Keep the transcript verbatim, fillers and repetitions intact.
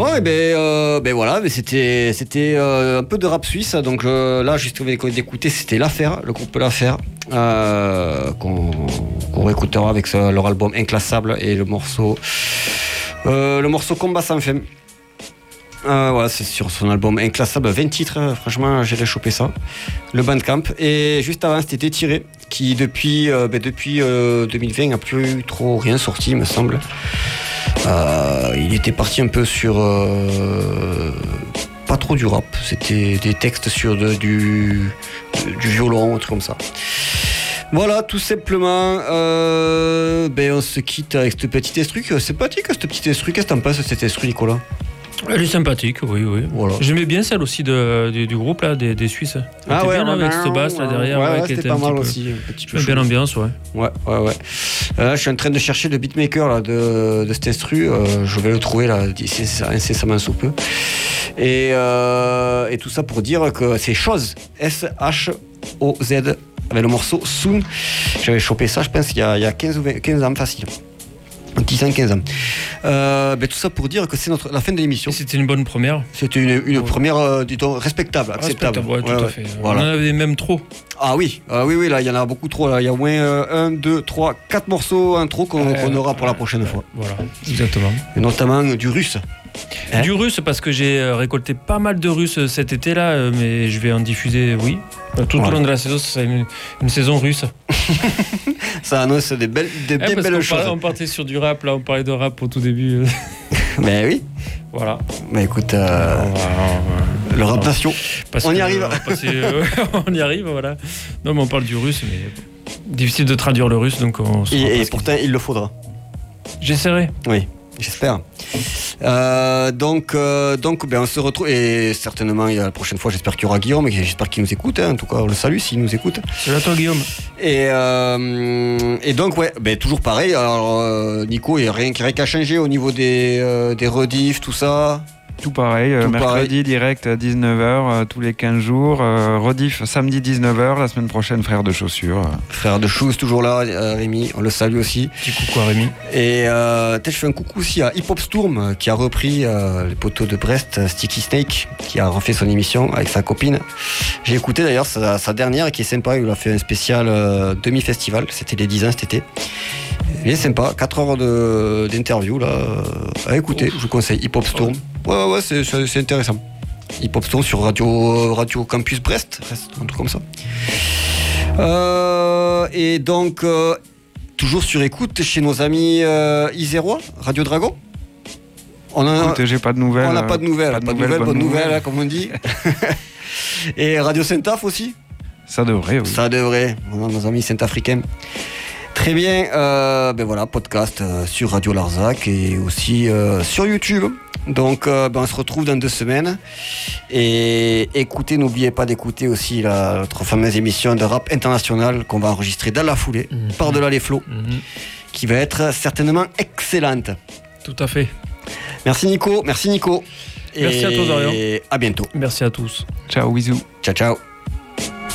Ouais, ben, euh, ben voilà, mais c'était, c'était euh, un peu de rap suisse. Donc euh, là, juste d'écouter, c'était L'Affaire, le groupe L'Affaire, euh, qu'on, qu'on réécoutera avec ça, leur album Inclassable et le morceau, euh, le morceau Combat sans femme. Euh, voilà, c'est sur son album Inclassable, vingt titres, franchement j'ai chopé ça, le Bandcamp. Et juste avant c'était Tiré, qui depuis, euh, ben, depuis euh, deux mille vingt n'a plus trop rien sorti il me semble. Euh, il était parti un peu sur euh, pas trop du rap, c'était des textes sur de, du, du violon, un truc comme ça. Voilà, tout simplement, euh, ben on se quitte avec ce petit instru. C'est sympathique ce petit instru, qu'est-ce que t'en penses de cet instru, Nicolas? Elle est sympathique, oui, oui. Voilà. J'aimais bien celle aussi de, du, du groupe, là, des, des Suisses. Elle ah était ouais, bien, là, avec cette basse là derrière. Ouais, ouais, ouais, qui c'était était pas un mal petit aussi. Un petit peu une belle ambiance, ouais. Ouais, ouais, ouais. Euh, je suis en train de chercher le beatmaker là, de, de cet instru. Euh, je vais le trouver là, incessamment sous peu. Et, euh, et tout ça pour dire que c'est Chose, S H O Z, avec le morceau Soon. J'avais chopé ça, je pense, il y a, il y a quinze, ou vingt, quinze ans facile. dix ans, quinze ans. Euh, ben, tout ça pour dire que c'est notre, la fin de l'émission. Et c'était une bonne première. C'était une, une ouais. première, euh, dis-donc, respectable, acceptable. Respectable, ouais, tout ouais, à fait. Voilà. On en avait même trop. Ah oui, euh, oui, oui, là, il y en a beaucoup trop. Là. Il y a au moins euh, un, deux, trois, quatre morceaux intro qu'on, euh, qu'on aura pour la prochaine euh, fois. Voilà, exactement. Et notamment du russe. Hein du russe, parce que j'ai récolté pas mal de russes cet été-là, mais je vais en diffuser, oui. Tout ouais. au long de la saison, c'est une, une saison russe. Ça annonce des, belles, des bien eh, belles on choses. Parlait, on partait sur du rap, là, on parlait de rap au tout début. Mais oui. Voilà. Mais écoute, euh, on va, on va, le rap nation, on y arrive. Passer, euh, on y arrive, voilà. Non, mais on parle du russe, mais difficile de traduire le russe, donc on se Et, et pourtant, il le faudra. J'essaierai. Oui. J'espère. Euh, donc, euh, donc ben, on se retrouve. Et certainement, la prochaine fois, j'espère qu'il y aura Guillaume. Et j'espère qu'il nous écoute. Hein. En tout cas, on le salue s'il nous écoute. C'est à toi, Guillaume. Et, euh, et donc, ouais, ben, toujours pareil. Alors, euh, Nico, il n'y a rien, rien qu'à changer au niveau des, euh, des rediffs, tout ça. Tout pareil, tout mercredi pareil. Direct à dix-neuf heures, euh, tous les quinze jours. Euh, rediff samedi dix-neuf heures, la semaine prochaine, Frère de Chaussures. Frère de Shoes, toujours là, euh, Rémi, on le salue aussi. Petit coucou à Rémi. Et euh, peut-être je fais un coucou aussi à Hip Hop Storm, qui a repris euh, les poteaux de Brest, Sticky Snake, qui a refait son émission avec sa copine. J'ai écouté d'ailleurs sa, sa dernière, qui est sympa, il a fait un spécial euh, demi-festival, c'était les dix ans cet été. Bien sympa, quatre heures de, d'interview là, à écouter, je vous conseille, Hip Hop Storm. Ouais, ouais, ouais, c'est, c'est, c'est intéressant. Hip Hop Storm sur Radio, Radio Campus Brest, un truc comme ça. Euh, et donc, euh, toujours sur écoute chez nos amis euh, Isérois, Radio Dragon. On a, Écoute, j'ai pas de nouvelles. On n'a pas de nouvelles, pas de, pas de nouvelles, bonne nouvelle, nouvelle, comme on dit. Et Radio Saint-Af aussi. Ça devrait, oui. Ça devrait, nos amis Saint-Africains. Très bien, euh, ben voilà, podcast euh, sur Radio Larzac et aussi euh, sur YouTube. Donc euh, ben on se retrouve dans deux semaines. Et écoutez, n'oubliez pas d'écouter aussi la, notre fameuse émission de rap international qu'on va enregistrer dans la foulée, mmh. par-delà les flots, mmh. qui va être certainement excellente. Tout à fait. Merci Nico, merci Nico. Merci et à toi, Dorian. Et à bientôt. Merci à tous. Ciao, bisous. Ciao, ciao.